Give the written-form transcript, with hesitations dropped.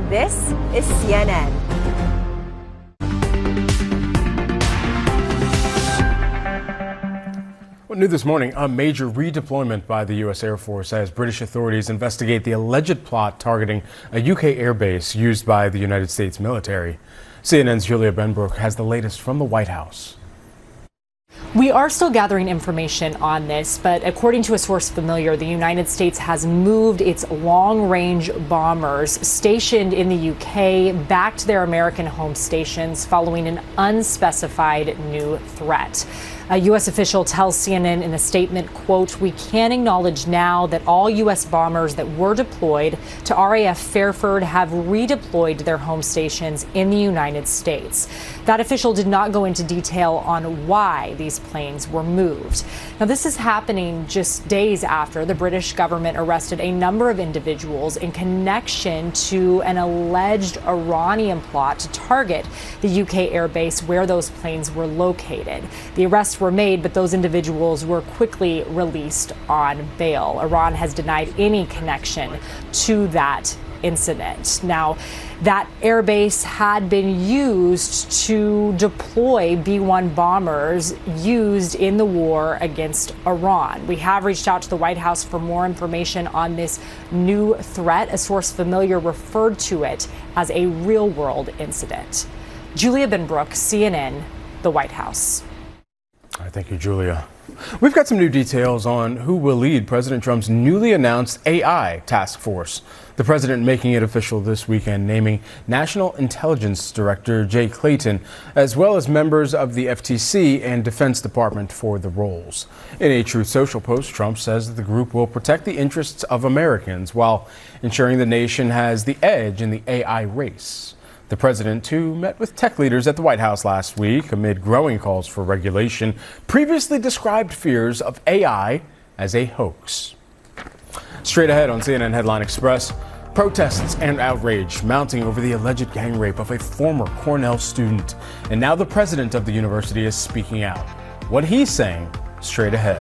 This is CNN. New this morning, a major redeployment by the U.S. Air Force as British authorities investigate the alleged plot targeting a U.K. airbase used by the United States military. CNN's Julia Benbrook has the latest from the White House. We are still gathering information on this, but according to a source familiar, the United States has moved its long-range bombers stationed in the UK back to their American home stations following an unspecified new threat. A U.S. official tells CNN in a statement, quote, "We can acknowledge now that all U.S. bombers that were deployed to RAF Fairford have redeployed to their home stations in the United States." That official did not go into detail on why these planes were moved. Now, this is happening just days after the British government arrested a number of individuals in connection to an alleged Iranian plot to target the UK airbase where those planes were located. The arrests were made, but those individuals were quickly released on bail. Iran has denied any connection to that incident. Now, that airbase had been used to deploy B-1 bombers used in the war against Iran. We have reached out to the White House for more information on this new threat. A source familiar referred to it as a real-world incident. Julia Benbrook, CNN, the White House. All right, thank you, Julia. We've got some new details on who will lead President Trump's newly announced AI task force. The president making it official this weekend, naming National Intelligence Director Jay Clayton, as well as members of the FTC and Defense Department for the roles. In a Truth Social post, Trump says that the group will protect the interests of Americans while ensuring the nation has the edge in the AI race. The president, too, met with tech leaders at the White House last week amid growing calls for regulation, previously described fears of AI as a hoax. Straight ahead on CNN Headline Express, protests and outrage mounting over the alleged gang rape of a former Cornell student. And now the president of the university is speaking out. What he's saying, straight ahead.